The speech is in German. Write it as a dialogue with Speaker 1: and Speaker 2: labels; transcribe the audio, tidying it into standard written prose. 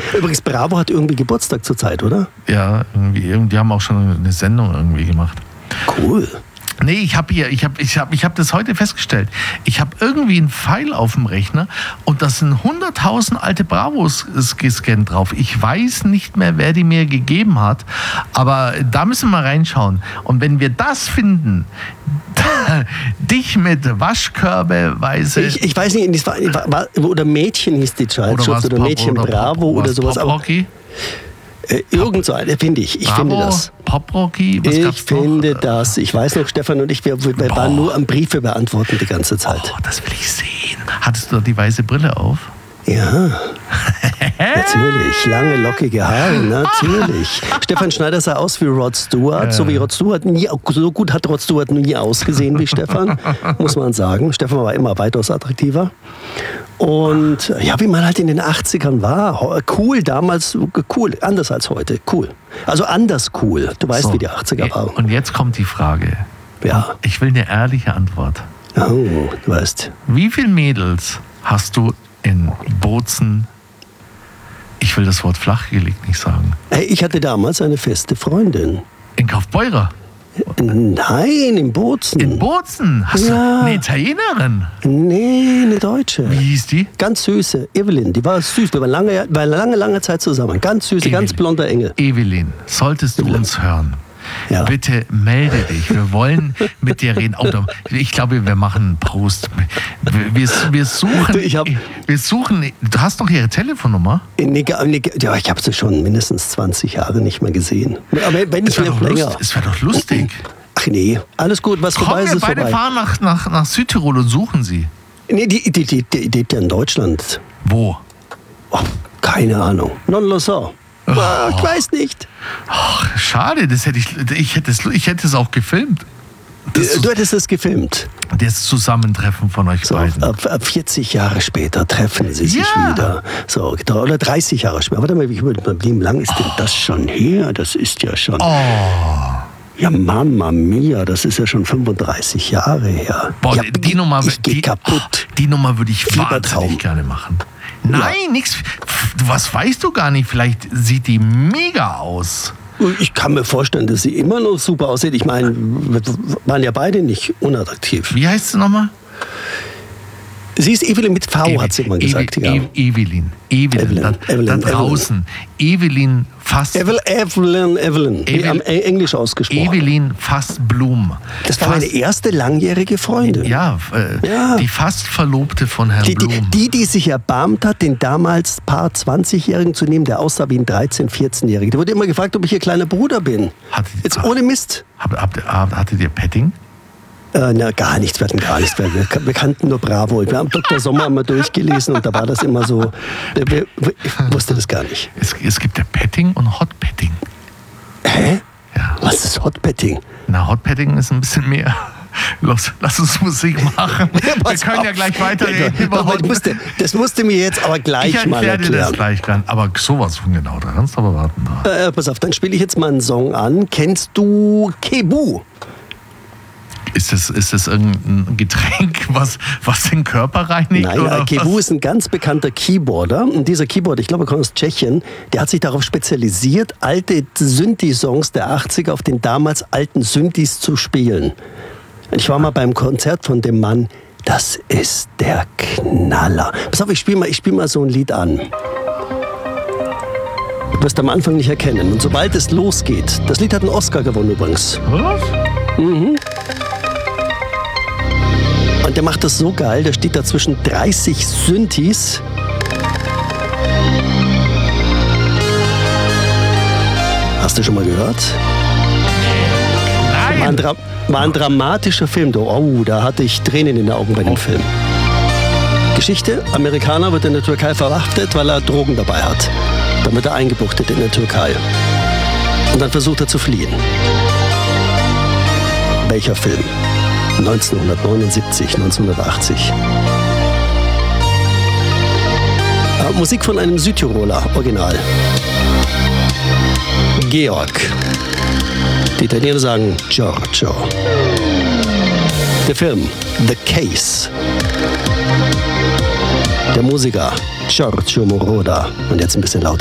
Speaker 1: Übrigens, Bravo hat irgendwie Geburtstag zurzeit, oder?
Speaker 2: Ja, irgendwie. Die haben auch schon eine Sendung irgendwie gemacht.
Speaker 1: Cool.
Speaker 2: Nee, ich hab das heute festgestellt. Ich habe irgendwie einen Pfeil auf dem Rechner und das sind 100.000 alte Bravos gescannt drauf. Ich weiß nicht mehr, wer die mir gegeben hat, aber da müssen wir reinschauen. Und wenn wir das finden, dich mit Waschkörbeweise...
Speaker 1: Ich weiß nicht, das war, oder Mädchen hieß die Zeitschrift, oder Mädchen Bravo oder sowas.
Speaker 2: Pop-Rocky?
Speaker 1: Irgend so eine, finde ich. Ich finde das.
Speaker 2: Pop-Rocky?
Speaker 1: Ich finde das. Ich weiß noch, Stefan und ich, wir waren nur am Briefe beantworten die ganze Zeit.
Speaker 2: Oh, das will ich sehen. Hattest du die weiße Brille auf?
Speaker 1: Ja, natürlich. Lange, lockige Haare, natürlich. Stefan Schneider sah aus wie Rod Stewart. So gut hat Rod Stewart nie ausgesehen wie Stefan, muss man sagen. Stefan war immer weitaus attraktiver. Und ja, wie man halt in den 80ern war. Cool damals, cool, anders als heute, cool. Also anders cool. Du weißt, so, wie die 80er waren.
Speaker 2: Und jetzt kommt die Frage.
Speaker 1: Ja.
Speaker 2: Ich will eine ehrliche Antwort.
Speaker 1: Oh, du weißt.
Speaker 2: Wie viele Mädels hast du in Bozen, ich will das Wort flachgelegt nicht sagen.
Speaker 1: Hey, ich hatte damals eine feste Freundin.
Speaker 2: In Kaufbeurer?
Speaker 1: Nein, in Bozen.
Speaker 2: In Bozen? Hast du eine Italienerin?
Speaker 1: Nee, eine Deutsche.
Speaker 2: Wie hieß die?
Speaker 1: Ganz süße, Evelyn. Die war süß. Wir waren lange Zeit zusammen. Ganz süße, ganz blonder Engel.
Speaker 2: Evelyn, solltest du uns hören,
Speaker 1: ja.
Speaker 2: Bitte melde dich. Wir wollen mit dir reden. Ich glaube, wir machen einen Post. Wir suchen. Du hast doch ihre Telefonnummer?
Speaker 1: Ja, ich habe sie schon mindestens 20 Jahre nicht mehr gesehen. Aber wenn nicht mehr länger.
Speaker 2: Es wäre doch lustig.
Speaker 1: Ach nee, alles gut, was vorbei ist, ist vorbei.
Speaker 2: Beide fahren nach Südtirol und suchen sie.
Speaker 1: Nee, die lebt ja in Deutschland.
Speaker 2: Wo?
Speaker 1: Oh, keine Ahnung. Non lo so. Oh. Ich weiß nicht.
Speaker 2: Ach, schade, ich hätte es auch gefilmt.
Speaker 1: Du hättest es gefilmt.
Speaker 2: Das Zusammentreffen von euch beiden.
Speaker 1: Ab 40 Jahre später treffen sie sich wieder. So, oder 30 Jahre später. Warte mal, wie lang ist denn das schon her? Das ist ja schon... Ja, Mamma Mia, das ist ja schon 35 Jahre her.
Speaker 2: Boah,
Speaker 1: ja,
Speaker 2: die Nummer
Speaker 1: kaputt.
Speaker 2: Die Nummer würde ich wahnsinnig gerne machen. Nein, nichts. Was weißt du gar nicht? Vielleicht sieht die mega aus.
Speaker 1: Ich kann mir vorstellen, dass sie immer noch super aussieht. Ich meine, wir waren ja beide nicht unattraktiv.
Speaker 2: Wie heißt sie nochmal?
Speaker 1: Sie ist Evelyn mit V, hat sie immer gesagt.
Speaker 2: Evelyn. Da draußen. Evelyn fast...
Speaker 1: Evelyn. Englisch ausgesprochen.
Speaker 2: Evelyn fast Blum.
Speaker 1: Das war meine erste langjährige Freundin.
Speaker 2: Ja, die fast Verlobte von Herrn Blum.
Speaker 1: Die sich erbarmt hat, den damals Paar 20-Jährigen zu nehmen, der aussah wie ein 13-, 14-Jähriger. Der wurde immer gefragt, ob ich ihr kleiner Bruder bin. Jetzt ohne Mist.
Speaker 2: Hattet ihr Petting?
Speaker 1: Gar nichts. Wir hatten gar nichts. Wir kannten nur Bravo. Wir haben Dr. Sommer immer durchgelesen und da war das immer so. Ich wusste das gar nicht.
Speaker 2: Es gibt ja Petting und Hot Petting.
Speaker 1: Hä?
Speaker 2: Ja.
Speaker 1: Was ist Hot Petting?
Speaker 2: Na, Hot Petting ist ein bisschen mehr. Lass uns Musik machen. Wir können ja gleich weiterreden.
Speaker 1: Das musste mir jetzt aber gleich mal erklären. Ich erkläre dir das
Speaker 2: gleich, aber sowas von genau. Da kannst du aber warten.
Speaker 1: Pass auf, dann spiele ich jetzt mal einen Song an. Kennst du Kebu?
Speaker 2: Ist das irgendein Getränk, was den Körper reinigt?
Speaker 1: Nein, Kebu ist ein ganz bekannter Keyboarder. Und dieser Keyboarder, ich glaube, er kommt aus Tschechien, der hat sich darauf spezialisiert, alte Synthi-Songs der 80er auf den damals alten Synthis zu spielen. Ich war mal beim Konzert von dem Mann. Das ist der Knaller. Pass auf, ich spiel mal so ein Lied an. Du wirst am Anfang nicht erkennen. Und sobald es losgeht, das Lied hat einen Oscar gewonnen übrigens.
Speaker 2: Was?
Speaker 1: Mhm. Und der macht das so geil, der steht da zwischen 30 Synthes. Hast du schon mal gehört?
Speaker 2: Nein!
Speaker 1: War ein dramatischer Film. Oh, da hatte ich Tränen in den Augen bei dem Film. Geschichte: Amerikaner wird in der Türkei verhaftet, weil er Drogen dabei hat. Dann wird er eingebuchtet in der Türkei. Und dann versucht er zu fliehen. Welcher Film? 1979, 1980. Musik von einem Südtiroler, original. Georg. Die Italiener sagen Giorgio. Der Film The Case. Der Musiker Giorgio Moroder. Und jetzt ein bisschen lauter.